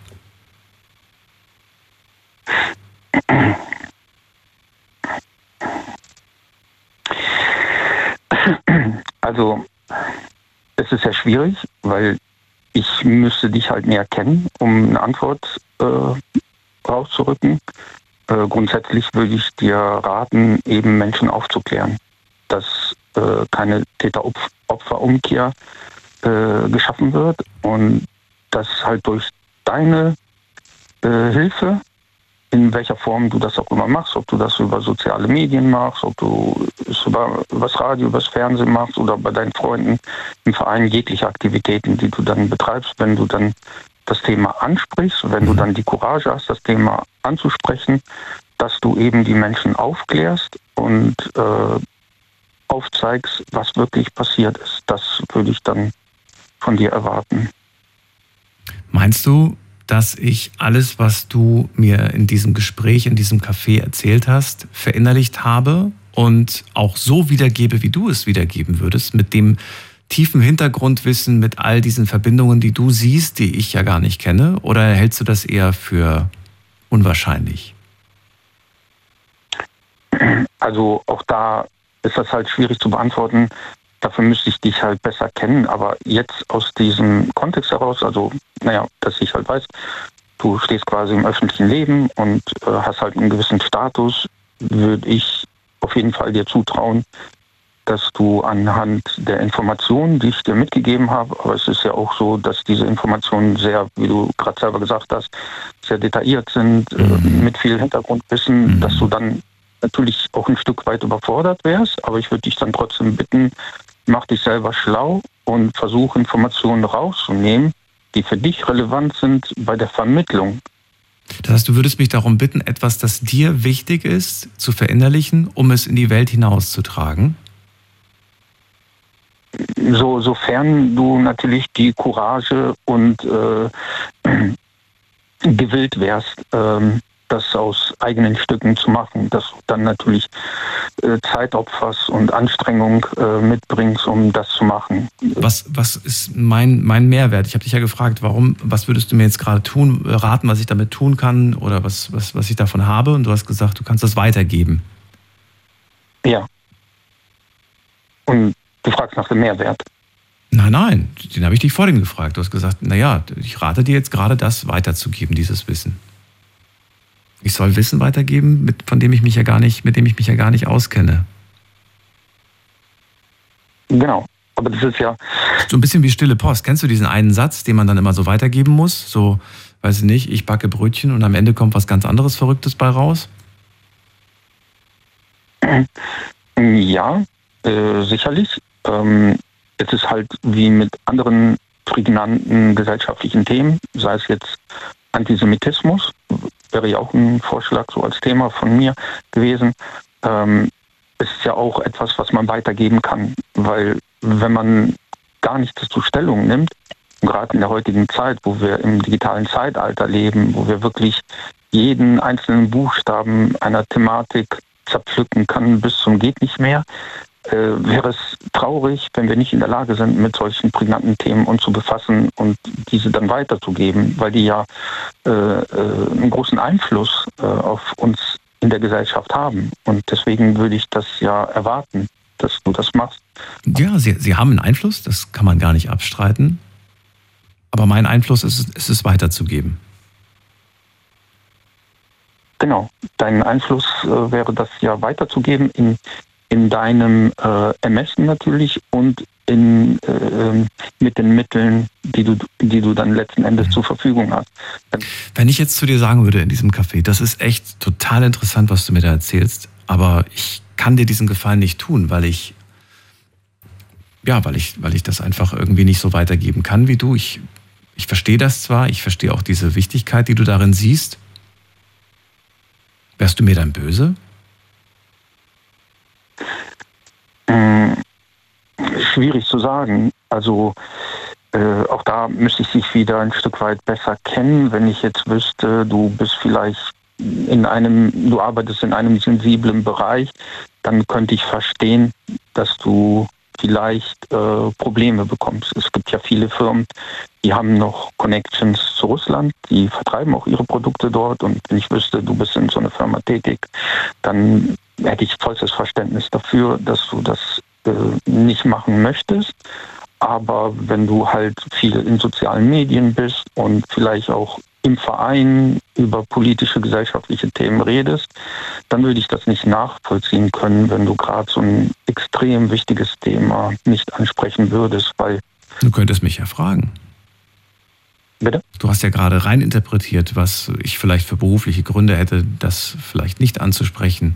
Also, es ist ja schwierig, weil ich müsste dich halt näher kennen, um eine Antwort rauszurücken. Grundsätzlich würde ich dir raten, eben Menschen aufzuklären, dass keine Täter-Opfer-Umkehr geschaffen wird und dass halt durch deine Hilfe, in welcher Form du das auch immer machst, ob du das über soziale Medien machst, ob du es über das Radio, über das Fernsehen machst oder bei deinen Freunden im Verein, jegliche Aktivitäten, die du dann betreibst, wenn du dann das Thema ansprichst, wenn du dann die Courage hast, das Thema anzusprechen, dass du eben die Menschen aufklärst und aufzeigst, was wirklich passiert ist. Das würde ich dann von dir erwarten. Meinst du, dass ich alles, was du mir in diesem Gespräch, in diesem Café erzählt hast, verinnerlicht habe und auch so wiedergebe, wie du es wiedergeben würdest, mit dem tiefen Hintergrundwissen, mit all diesen Verbindungen, die du siehst, die ich ja gar nicht kenne? Oder hältst du das eher für unwahrscheinlich? Also auch da ist das halt schwierig zu beantworten. Dafür müsste ich dich halt besser kennen. Aber jetzt aus diesem Kontext heraus, also dass ich halt weiß, du stehst quasi im öffentlichen Leben und hast halt einen gewissen Status, würde ich auf jeden Fall dir zutrauen, dass du anhand der Informationen, die ich dir mitgegeben habe, aber es ist ja auch so, dass diese Informationen sehr, wie du gerade selber gesagt hast, sehr detailliert sind, mit viel Hintergrundwissen, dass du dann natürlich auch ein Stück weit überfordert wärst, aber ich würde dich dann trotzdem bitten, mach dich selber schlau und versuch Informationen rauszunehmen, die für dich relevant sind bei der Vermittlung Das heißt, du würdest mich darum bitten, etwas, das dir wichtig ist, zu verinnerlichen, um es in die Welt hinauszutragen? Sofern du natürlich die Courage und gewillt wärst, das aus eigenen Stücken zu machen, dass du dann natürlich Zeit opferst und Anstrengung mitbringst, um das zu machen. Was ist mein Mehrwert? Ich habe dich ja gefragt, was würdest du mir jetzt gerade raten, was ich damit tun kann oder was ich davon habe? Und du hast gesagt, du kannst das weitergeben. Ja. Und du fragst nach dem Mehrwert. Nein, den habe ich dich vorhin gefragt. Du hast gesagt, ich rate dir jetzt gerade das weiterzugeben, dieses Wissen. Ich soll Wissen weitergeben, mit dem ich mich ja gar nicht auskenne. Genau, aber das ist ja... So ein bisschen wie stille Post. Kennst du diesen einen Satz, den man dann immer so weitergeben muss? So, weiß ich nicht, ich backe Brötchen und am Ende kommt was ganz anderes Verrücktes bei raus? Ja, sicherlich. Es ist halt wie mit anderen prägnanten gesellschaftlichen Themen, sei es jetzt Antisemitismus, wäre ja auch ein Vorschlag so als Thema von mir gewesen. Es ist ja auch etwas, was man weitergeben kann, weil wenn man gar nichts zur Stellung nimmt, gerade in der heutigen Zeit, wo wir im digitalen Zeitalter leben, wo wir wirklich jeden einzelnen Buchstaben einer Thematik zerpflücken kann bis zum geht nicht mehr, wäre es traurig, wenn wir nicht in der Lage sind, mit solchen prägnanten Themen uns zu befassen und diese dann weiterzugeben, weil die ja einen großen Einfluss auf uns in der Gesellschaft haben. Und deswegen würde ich das ja erwarten, dass du das machst. Ja, sie haben einen Einfluss, das kann man gar nicht abstreiten. Aber mein Einfluss ist es weiterzugeben. Genau, dein Einfluss wäre das ja weiterzugeben in deinem Ermessen natürlich und mit den Mitteln, die du dann letzten Endes zur Verfügung hast. Wenn ich jetzt zu dir sagen würde in diesem Café, das ist echt total interessant, was du mir da erzählst, aber ich kann dir diesen Gefallen nicht tun, weil ich das einfach irgendwie nicht so weitergeben kann wie du. Ich verstehe das zwar, ich verstehe auch diese Wichtigkeit, die du darin siehst. Wärst du mir dann böse? Schwierig zu sagen. Also auch da müsste ich dich wieder ein Stück weit besser kennen, wenn ich jetzt wüsste, du bist vielleicht du arbeitest in einem sensiblen Bereich, dann könnte ich verstehen, dass du vielleicht Probleme bekommst. Es gibt ja viele Firmen, die haben noch Connections zu Russland, die vertreiben auch ihre Produkte dort und wenn ich wüsste, du bist in so einer Firma tätig, dann hätte ich vollstes Verständnis dafür, dass du das nicht machen möchtest. Aber wenn du halt viel in sozialen Medien bist und vielleicht auch im Verein über politische, gesellschaftliche Themen redest, dann würde ich das nicht nachvollziehen können, wenn du gerade so ein extrem wichtiges Thema nicht ansprechen würdest, weil... Du könntest mich ja fragen. Bitte? Du hast ja gerade rein interpretiert, was ich vielleicht für berufliche Gründe hätte, das vielleicht nicht anzusprechen.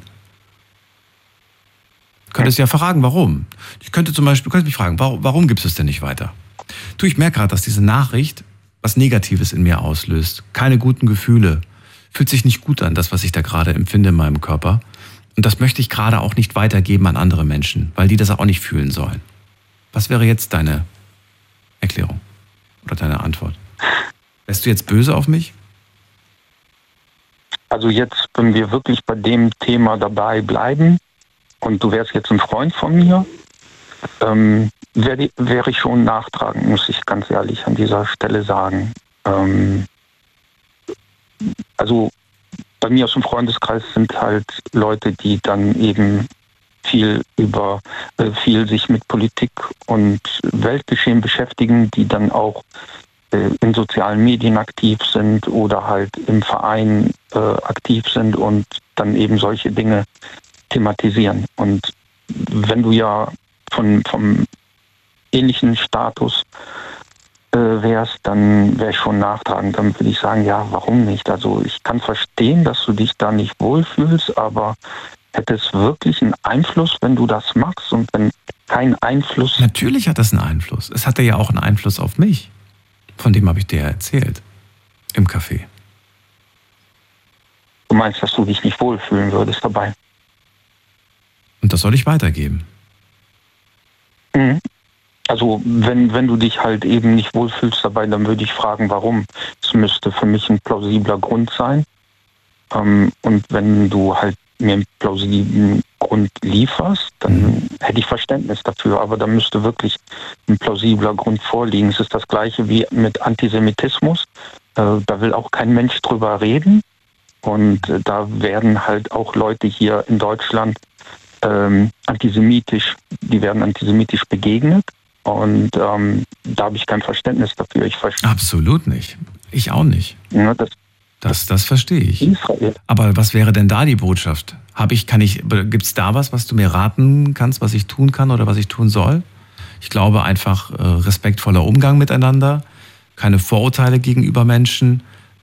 Du könntest ja fragen, warum. Du könntest mich fragen, warum gibst du es denn nicht weiter? Ich merke gerade, dass diese Nachricht was Negatives in mir auslöst. Keine guten Gefühle. Fühlt sich nicht gut an, das, was ich da gerade empfinde in meinem Körper. Und das möchte ich gerade auch nicht weitergeben an andere Menschen, weil die das auch nicht fühlen sollen. Was wäre jetzt deine Erklärung oder deine Antwort? Wärst du jetzt böse auf mich? Also jetzt, wenn wir wirklich bei dem Thema dabei bleiben und du wärst jetzt ein Freund von mir, wäre ich schon nachtragend, muss ich ganz ehrlich an dieser Stelle sagen. Also bei mir aus dem Freundeskreis sind halt Leute, die dann eben viel sich mit Politik und Weltgeschehen beschäftigen, die dann auch in sozialen Medien aktiv sind oder halt im Verein aktiv sind und dann eben solche Dinge thematisieren. Und wenn du ja vom ähnlichen Status wärst, dann wäre ich schon nachtragend. Dann würde ich sagen, ja, warum nicht? Also ich kann verstehen, dass du dich da nicht wohlfühlst, aber hätte es wirklich einen Einfluss, wenn du das machst und wenn kein Einfluss... Natürlich hat das einen Einfluss. Es hatte ja auch einen Einfluss auf mich. Von dem habe ich dir ja erzählt. Im Café. Du meinst, dass du dich nicht wohlfühlen würdest dabei. Und das soll ich weitergeben. Mhm. Also wenn du dich halt eben nicht wohlfühlst dabei, dann würde ich fragen, warum. Es müsste für mich ein plausibler Grund sein. Und wenn du halt mir einen plausiblen Grund lieferst, dann hätte ich Verständnis dafür. Aber da müsste wirklich ein plausibler Grund vorliegen. Es ist das Gleiche wie mit Antisemitismus. Da will auch kein Mensch drüber reden. Und da werden halt auch Leute hier in Deutschland antisemitisch begegnet. Und da habe ich kein Verständnis dafür. Ich verstehe. Absolut nicht. Ich auch nicht. Ja, das verstehe ich. Israel. Aber was wäre denn da die Botschaft? Gibt es da was du mir raten kannst, was ich tun kann oder was ich tun soll? Ich glaube einfach respektvoller Umgang miteinander, keine Vorurteile gegenüber Menschen,